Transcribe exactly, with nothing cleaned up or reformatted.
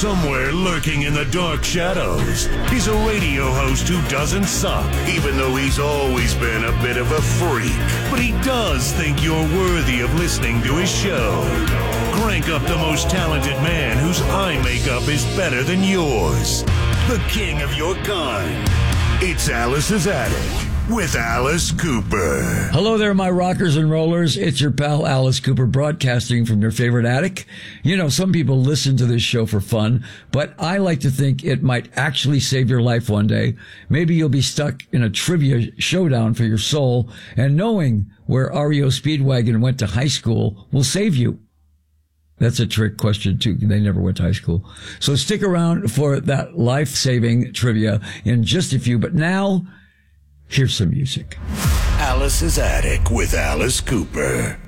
Somewhere lurking in the dark shadows, he's a radio host who doesn't suck, even though he's always been a bit of a freak. But he does think you're worthy of listening to his show. Crank up the most talented man whose eye makeup is better than yours. The king of your kind. It's Alice's Attic with Alice Cooper. Hello there, my rockers and rollers. It's your pal Alice Cooper broadcasting from your favorite attic. You know, some people listen to this show for fun, but I like to think it might actually save your life one day. Maybe you'll be stuck in a trivia showdown for your soul, and knowing where R E O Speedwagon went to high school will save you. That's a trick question, too. They never went to high school. So stick around for that life-saving trivia in just a few. But now, here's some music. Alice's Attic with Alice Cooper.